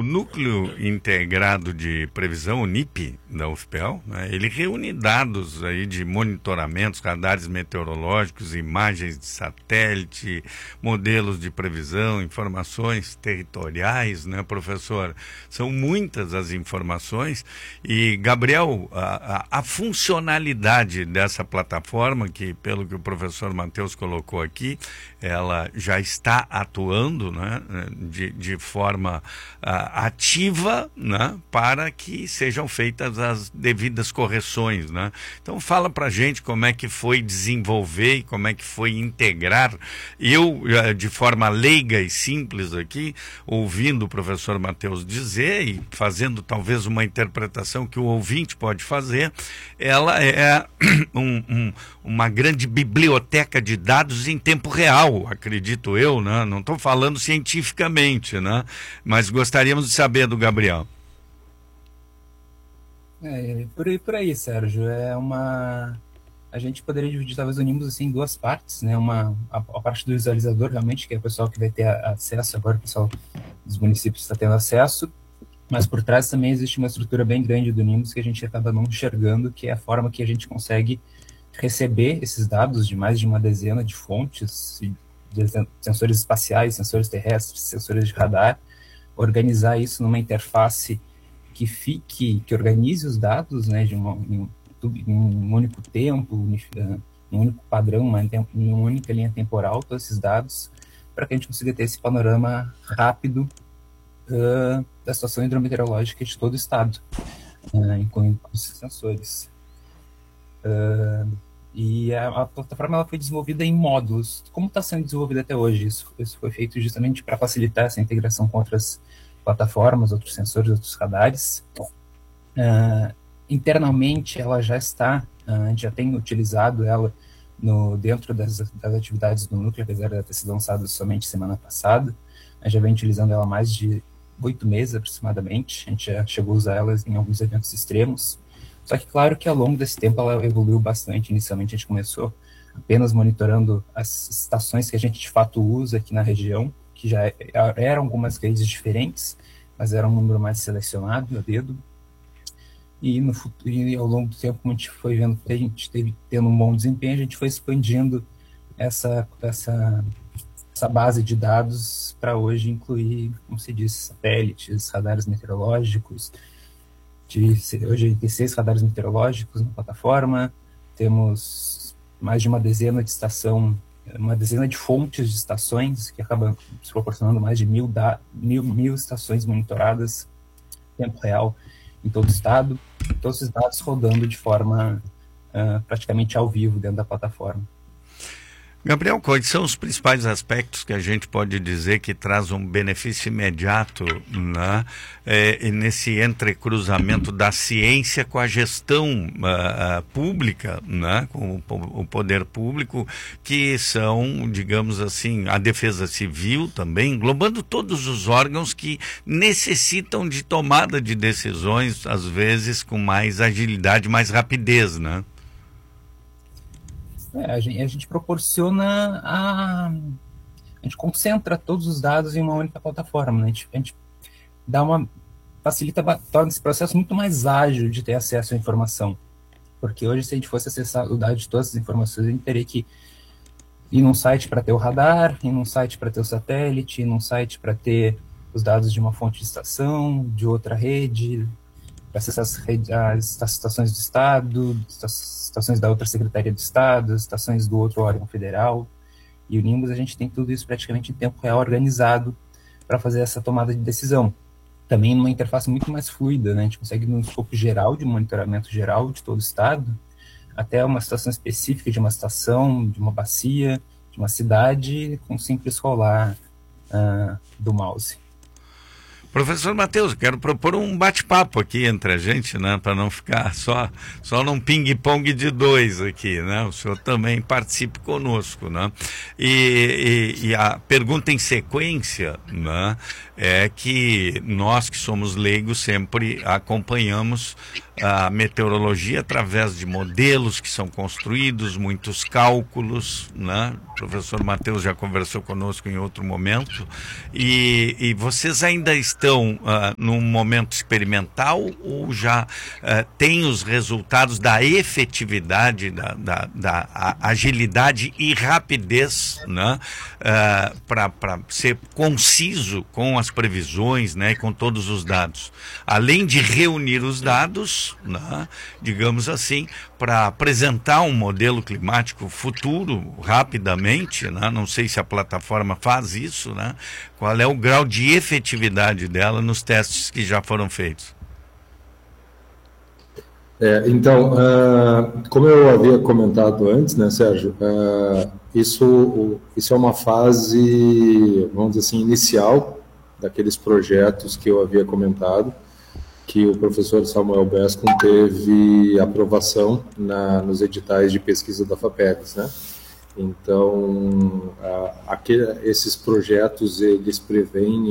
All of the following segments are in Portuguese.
Núcleo Integrado de Previsão, o NIP, da UFPEL, né, ele reúne dados aí de monitoramentos, radares meteorológicos, imagens de satélite, modelos de previsão, informações territoriais, né, professor? São muitas as informações. E, Gabriel, a funcionalidade dessa plataforma, que pelo que o professor Matheus colocou aqui, ela já está atuando, né, de forma ativa, né, para que sejam feitas as devidas correções, né? Então fala para a gente como é que foi desenvolver e como é que foi integrar. Eu, de forma leiga e simples aqui, ouvindo o professor Matheus dizer e fazendo talvez uma interpretação que o ouvinte pode fazer, ela é uma grande biblioteca de dados em tempo real, acredito eu, né? Não estou falando cientificamente, né? Mas gostaríamos de saber do Gabriel. Por aí, Sérgio. A gente poderia dividir talvez o Nimbus assim, em duas partes, né? A parte do visualizador, realmente, que é o pessoal que vai ter acesso agora, o pessoal dos municípios está tendo acesso, mas por trás também existe uma estrutura bem grande do Nimbus que a gente acaba não enxergando, que é a forma que a gente consegue receber esses dados de mais de uma dezena de fontes, de sensores espaciais, sensores terrestres, sensores de radar, organizar isso numa interface que organize os dados, né, em um único tempo, um único padrão, uma única linha temporal, todos esses dados, para que a gente consiga ter esse panorama rápido da situação hidrometeorológica de todo o estado, incluindo os sensores. E a plataforma ela foi desenvolvida em módulos. Como está sendo desenvolvida até hoje? Isso foi feito justamente para facilitar essa integração com outras plataformas, outros sensores, outros radares. Internamente, ela já está, a gente já tem utilizado ela dentro das atividades do núcleo, apesar de ter sido lançada somente semana passada. A gente já vem utilizando ela há mais de 8 meses aproximadamente. A gente já chegou a usar ela em alguns eventos extremos. Só que, claro que ao longo desse tempo ela evoluiu bastante. Inicialmente a gente começou apenas monitorando as estações que a gente de fato usa aqui na região, que já eram algumas redes diferentes, mas era um número mais selecionado a dedo. E ao longo do tempo, como a gente foi vendo que a gente teve tendo um bom desempenho, a gente foi expandindo essa base de dados para hoje incluir, como se diz, satélites, radares meteorológicos. Hoje tem 6 radares meteorológicos na plataforma, temos mais de uma dezena de fontes de estações, que acabam se proporcionando mais de mil estações monitoradas em tempo real em todo o estado, todos esses dados rodando de forma praticamente ao vivo dentro da plataforma. Gabriel, quais são os principais aspectos que a gente pode dizer que traz um benefício imediato, né, nesse entrecruzamento da ciência com a gestão pública, né, com o poder público, que são, digamos assim, a defesa civil também, englobando todos os órgãos que necessitam de tomada de decisões, às vezes com mais agilidade, mais rapidez, né? A gente proporciona a gente concentra todos os dados em uma única plataforma, né? A gente torna esse processo muito mais ágil de ter acesso à informação, porque hoje se a gente fosse acessar o dado de todas as informações, a gente teria que ir num site para ter o radar, ir num site para ter o satélite, ir num site para ter os dados de uma fonte de estação, de outra rede, para acessar as estações do Estado, estações da outra Secretaria do Estado, estações do outro órgão federal. E o Nimbus, a gente tem tudo isso praticamente em tempo real organizado para fazer essa tomada de decisão. Também numa interface muito mais fluida, né? A gente consegue num escopo geral, de monitoramento geral de todo o Estado, até uma situação específica de uma estação, de uma bacia, de uma cidade, com um simples rolar do mouse. Professor Matheus, quero propor um bate-papo aqui entre a gente, né, para não ficar só num ping-pong de 2 aqui, né? O senhor também participe conosco, né? E a pergunta em sequência, né, é que nós que somos leigos sempre acompanhamos a meteorologia através de modelos que são construídos, muitos cálculos, né? O professor Matheus já conversou conosco em outro momento, e vocês ainda estão estão num momento experimental ou já tem os resultados da efetividade, da agilidade e rapidez, né, para ser conciso com as previsões, né, e com todos os dados? Além de reunir os dados, né, digamos assim, para apresentar um modelo climático futuro rapidamente, né? Não sei se a plataforma faz isso, né? Qual é o grau de efetividade dela nos testes que já foram feitos? Então, como eu havia comentado antes, né, Sérgio, isso é uma fase, vamos dizer assim, inicial daqueles projetos que eu havia comentado, que o professor Samuel Bescon teve aprovação nos editais de pesquisa da FAPERGS, né? Então, esses projetos, eles prevêem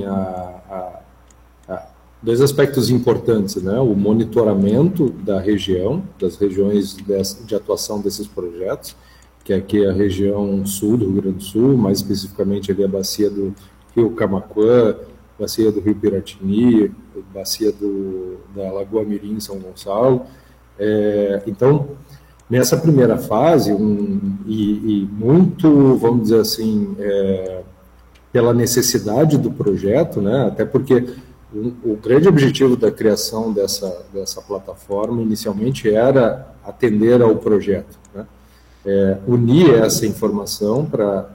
dois aspectos importantes, né? O monitoramento da região, das regiões de atuação desses projetos, que aqui é a região sul do Rio Grande do Sul, mais especificamente ali a bacia do Rio Camaquã, bacia do Rio Piratini, bacia da Lagoa Mirim, em São Gonçalo. Então, nessa primeira fase, e muito, vamos dizer assim, pela necessidade do projeto, né, até porque o grande objetivo da criação dessa plataforma, inicialmente, era atender ao projeto, né, unir essa informação para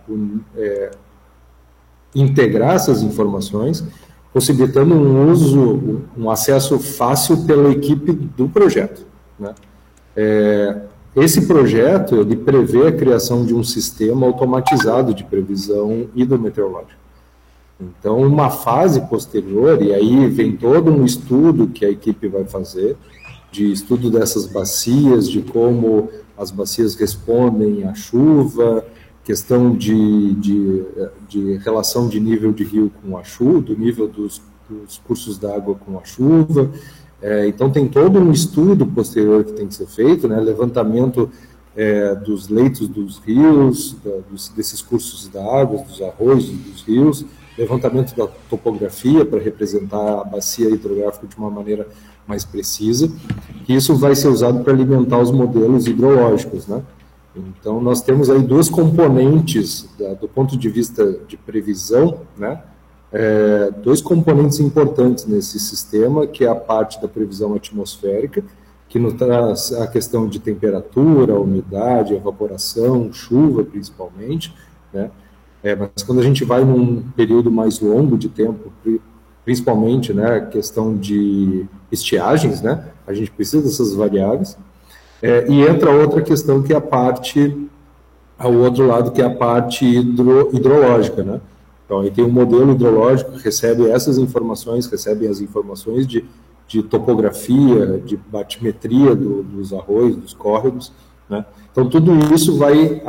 integrar essas informações, possibilitando um acesso fácil pela equipe do projeto, né? Esse projeto, ele prevê a criação de um sistema automatizado de previsão hidrometeorológica. Então, uma fase posterior, e aí vem todo um estudo que a equipe vai fazer, de estudo dessas bacias, de como as bacias respondem à chuva, questão de relação de nível de rio com a chuva, do nível dos cursos d'água com a chuva. Então, tem todo um estudo posterior que tem que ser feito, né? Levantamento dos leitos dos rios, desses cursos d'água, dos arroios dos rios, levantamento da topografia para representar a bacia hidrográfica de uma maneira mais precisa, e isso vai ser usado para alimentar os modelos hidrológicos, né? Então, nós temos aí duas componentes do ponto de vista de previsão, né? Dois componentes importantes nesse sistema, que é a parte da previsão atmosférica, que nos traz a questão de temperatura, umidade, evaporação, chuva principalmente, né? Mas quando a gente vai num período mais longo de tempo, principalmente, né, a questão de estiagens, né, a gente precisa dessas variáveis. E entra outra questão, que é ao outro lado, que é a parte hidrológica, né? Então, aí tem um modelo hidrológico que recebe essas informações, recebe as informações de topografia, de batimetria dos arroios, dos córregos, né? Então, tudo isso vai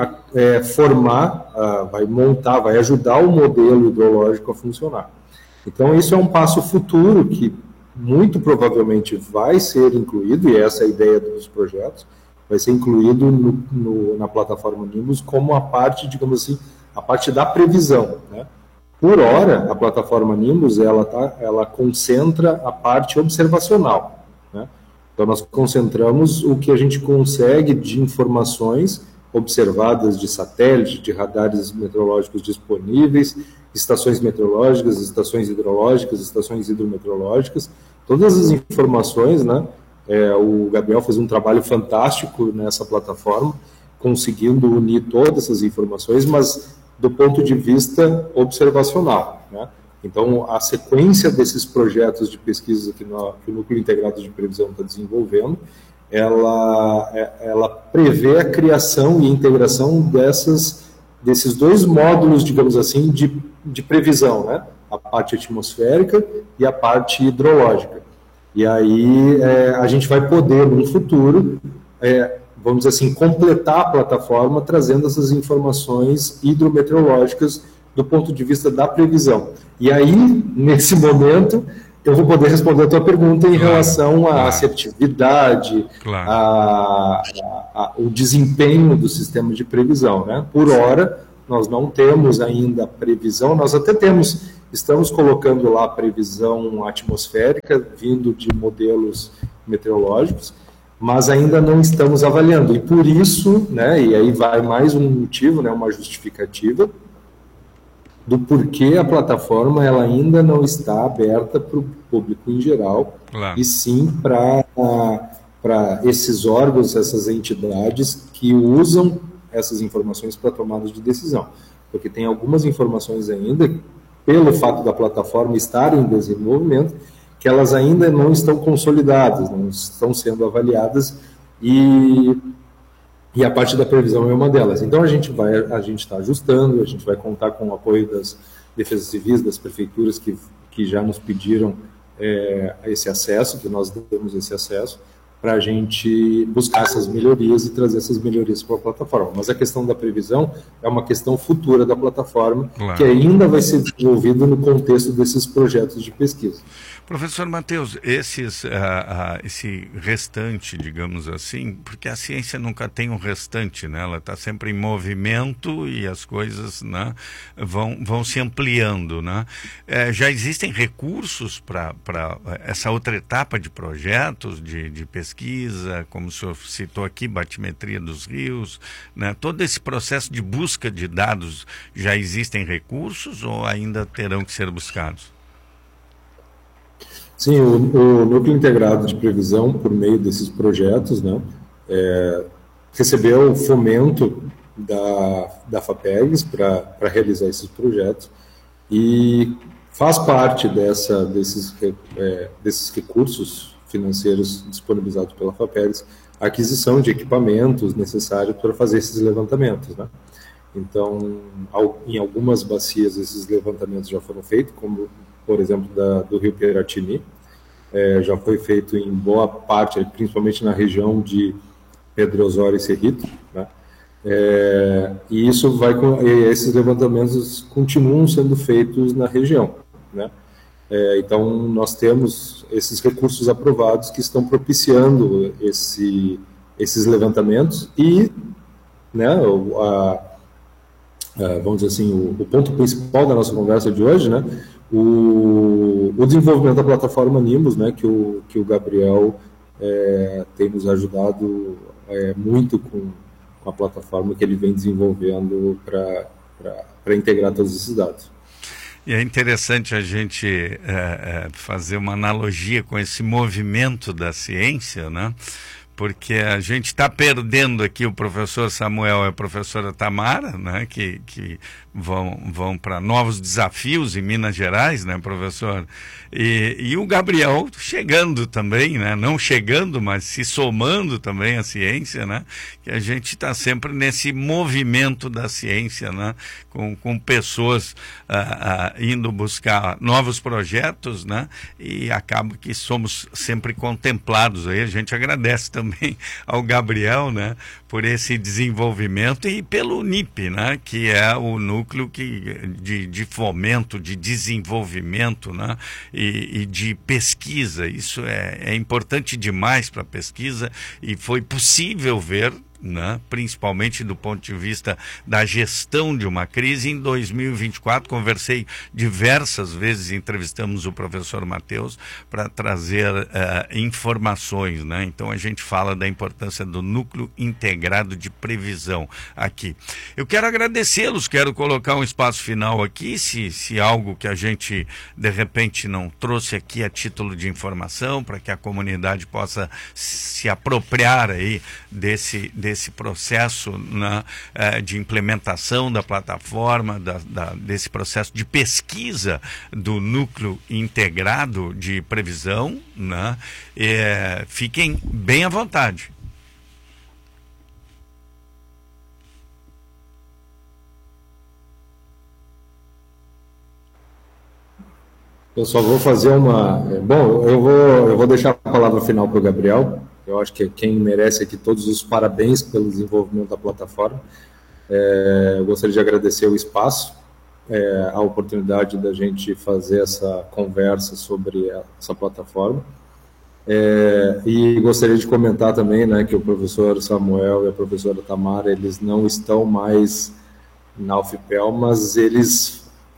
vai montar, vai ajudar o modelo hidrológico a funcionar. Então, isso é um passo futuro que muito provavelmente vai ser incluído, e essa é a ideia dos projetos, vai ser incluído na plataforma Nimbus como a parte, digamos assim, a parte da previsão, né? Por hora, a plataforma Nimbus, ela concentra a parte observacional, né? Então, nós concentramos o que a gente consegue de informações observadas de satélite, de radares meteorológicos disponíveis, estações meteorológicas, estações hidrológicas, estações hidrometeorológicas, todas as informações, né? O Gabriel fez um trabalho fantástico nessa plataforma, conseguindo unir todas essas informações, mas do ponto de vista observacional, né? Então, a sequência desses projetos de pesquisa que o Núcleo Integrado de Previsão está desenvolvendo, ela prevê a criação e integração desses dois módulos, digamos assim, de previsão, né? A parte atmosférica e a parte hidrológica. E aí a gente vai poder, no futuro, vamos dizer assim, completar a plataforma trazendo essas informações hidrometeorológicas do ponto de vista da previsão. E aí, nesse momento, eu vou poder responder a tua pergunta em relação à assertividade, o desempenho do sistema de previsão, né? Por hora, nós não temos ainda previsão, nós até temos estamos colocando lá a previsão atmosférica vindo de modelos meteorológicos, mas ainda não estamos avaliando. E por isso, né, e aí vai mais um motivo, né, uma justificativa do porquê a plataforma ela ainda não está aberta para o público em geral, claro. E sim para esses órgãos, essas entidades que usam essas informações para tomada de decisão. Porque tem algumas informações ainda, pelo fato da plataforma estar em desenvolvimento, que elas ainda não estão consolidadas, não estão sendo avaliadas, e a parte da previsão é uma delas. Então a gente está ajustando, a gente vai contar com o apoio das defesas civis, das prefeituras que já nos pediram esse acesso, que nós demos esse acesso, para a gente buscar essas melhorias e trazer essas melhorias para a plataforma. Mas a questão da previsão é uma questão futura da plataforma, claro. Que ainda vai ser desenvolvida no contexto desses projetos de pesquisa. Professor Matheus, esse restante, digamos assim, porque a ciência nunca tem um restante, né? Ela está sempre em movimento e as coisas, né, vão se ampliando, né? Já existem recursos para essa outra etapa de projetos, de pesquisa, como o senhor citou aqui, batimetria dos rios, né? Todo esse processo de busca de dados, já existem recursos ou ainda terão que ser buscados? Sim, o Núcleo Integrado de Previsão, por meio desses projetos, né, recebeu o fomento da FAPEGS para realizar esses projetos e faz parte desses recursos financeiros disponibilizados pela FAPEGS a aquisição de equipamentos necessários para fazer esses levantamentos, né? Então, em algumas bacias esses levantamentos já foram feitos, como por exemplo do Rio Piratini, já foi feito em boa parte, principalmente na região de Pedro Osório e Cerrito, né? E esses levantamentos continuam sendo feitos na região, né? Então nós temos esses recursos aprovados que estão propiciando esses levantamentos e, né, vamos dizer assim, o ponto principal da nossa conversa de hoje, né, o desenvolvimento da plataforma Nimbus, né, que o Gabriel tem nos ajudado muito com a plataforma que ele vem desenvolvendo para integrar todos esses dados. E é interessante a gente fazer uma analogia com esse movimento da ciência, né? Porque a gente está perdendo aqui o professor Samuel e a professora Tamara, né, que vão para novos desafios em Minas Gerais, né, professor? E o Gabriel chegando também, né, não chegando, mas se somando também à ciência, né, que a gente está sempre nesse movimento da ciência, né, com pessoas indo buscar novos projetos, né, e acaba que somos sempre contemplados aí. A gente agradece também ao Gabriel, né, por esse desenvolvimento e pelo NIP, né, que é o núcleo de fomento, de desenvolvimento, né, e de pesquisa. Isso é importante demais para a pesquisa e foi possível ver, né, principalmente do ponto de vista da gestão de uma crise. Em 2024, conversei diversas vezes, entrevistamos o professor Matheus para trazer informações, né? Então a gente fala da importância do Núcleo Integrado de Previsão aqui. Eu quero agradecê-los, quero colocar um espaço final aqui, se algo que a gente de repente não trouxe aqui a título de informação, para que a comunidade possa se apropriar aí desse processo, né, de implementação da plataforma, desse processo de pesquisa do Núcleo Integrado de Previsão, né? Fiquem bem à vontade. Eu só vou fazer Bom, eu vou deixar a palavra final para o Gabriel. Eu acho que é quem merece aqui todos os parabéns pelo desenvolvimento da plataforma. Eu gostaria de agradecer o espaço, a oportunidade da gente fazer essa conversa sobre essa plataforma. E gostaria de comentar também, né, que o professor Samuel e a professora Tamara, eles não estão mais na UFPEL, mas eles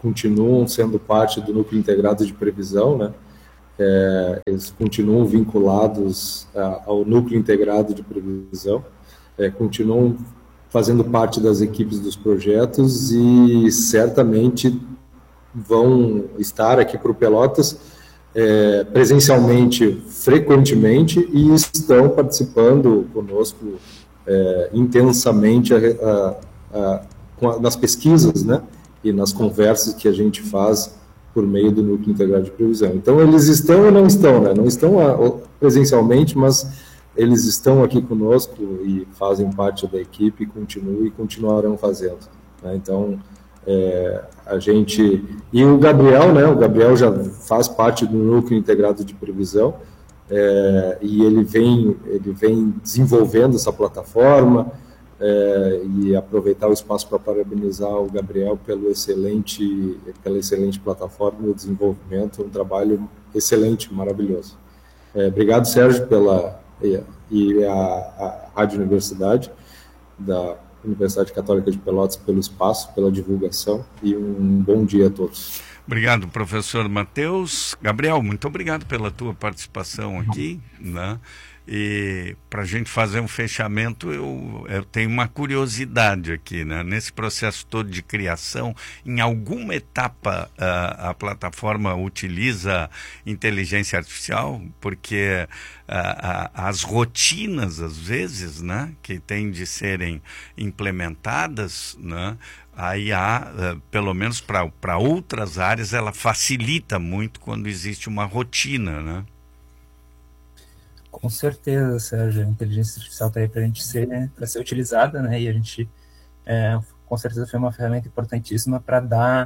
continuam sendo parte do núcleo integrado de previsão, né? Eles continuam vinculados ao núcleo integrado de previsão, continuam fazendo parte das equipes dos projetos e certamente vão estar aqui para o Pelotas presencialmente, frequentemente, e estão participando conosco intensamente nas pesquisas, né, e nas conversas que a gente faz por meio do núcleo integrado de previsão. Então, eles estão ou não estão, né? Não estão presencialmente, mas eles estão aqui conosco e fazem parte da equipe, continuam e continuarão fazendo, né? Então, a gente... E o Gabriel, né? O Gabriel já faz parte do núcleo integrado de previsão, e ele vem desenvolvendo essa plataforma, e aproveitar o espaço para parabenizar o Gabriel pela excelente plataforma e desenvolvimento, um trabalho excelente, maravilhoso. Obrigado, Sérgio, e a Rádio Universidade, da Universidade Católica de Pelotas, pelo espaço, pela divulgação, e um bom dia a todos. Obrigado, professor Matheus. Gabriel, muito obrigado pela tua participação aqui, né? E para a gente fazer um fechamento, eu tenho uma curiosidade aqui, né? Nesse processo todo de criação, em alguma etapa a plataforma utiliza inteligência artificial, porque as rotinas, às vezes, né, que têm de serem implementadas, né, aí pelo menos para outras áreas, ela facilita muito quando existe uma rotina, né? Com certeza, Sérgio, a inteligência artificial está aí para ser utilizada, né? E a gente, com certeza, foi uma ferramenta importantíssima para dar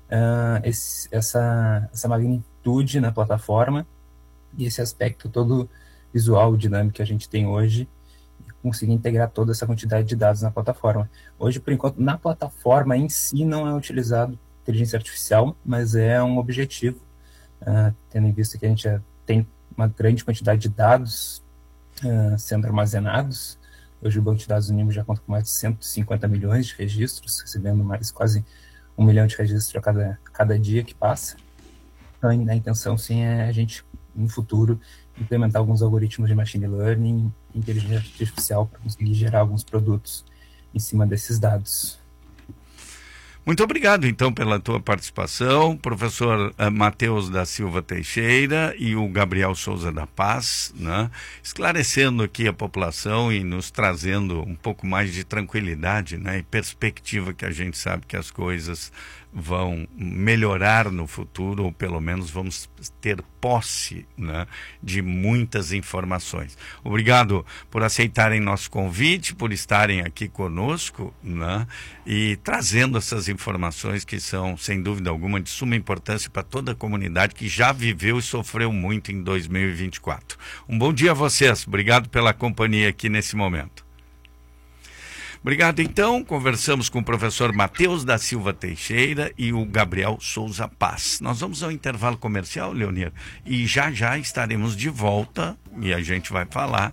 essa magnitude na plataforma e esse aspecto todo visual, dinâmico que a gente tem hoje, e conseguir integrar toda essa quantidade de dados na plataforma. Hoje, por enquanto, na plataforma em si não é utilizado inteligência artificial, mas é um objetivo, tendo em vista que a gente tem uma grande quantidade de dados sendo armazenados. Hoje o banco de dados do NIMBY já conta com mais de 150 milhões de registros, recebendo mais quase 1 milhão de registros a cada dia que passa. Então, a intenção, sim, é a gente, no futuro, implementar alguns algoritmos de machine learning e inteligência artificial para conseguir gerar alguns produtos em cima desses dados. Muito obrigado, então, pela tua participação, professor Matheus da Silva Teixeira e o Gabriel Souza da Paz, né, esclarecendo aqui a população e nos trazendo um pouco mais de tranquilidade, né, e perspectiva, que a gente sabe que as coisas vão melhorar no futuro, ou pelo menos vamos ter posse, né, de muitas informações. Obrigado por aceitarem nosso convite, por estarem aqui conosco, né, e trazendo essas informações que são, sem dúvida alguma, de suma importância para toda a comunidade que já viveu e sofreu muito em 2024. Um bom dia a vocês, obrigado pela companhia aqui nesse momento. Obrigado, então. Conversamos com o professor Matheus da Silva Teixeira e o Gabriel Souza Paz. Nós vamos ao intervalo comercial, Leonir, e já estaremos de volta e a gente vai falar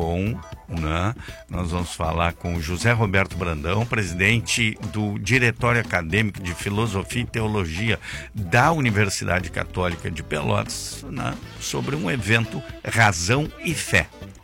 nós vamos falar com o José Roberto Brandão, presidente do Diretório Acadêmico de Filosofia e Teologia da Universidade Católica de Pelotas, sobre um evento Razão e Fé.